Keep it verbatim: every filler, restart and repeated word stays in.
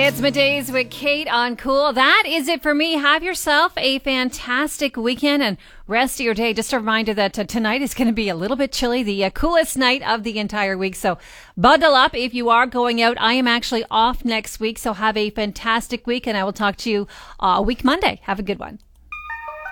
It's Middays with Kate on Cool. That is it for me. Have yourself a fantastic weekend and rest of your day. Just a reminder that uh, tonight is going to be a little bit chilly, the uh, coolest night of the entire week. So bundle up if you are going out. I am actually off next week, so have a fantastic week, and I will talk to you uh, week Monday. Have a good one.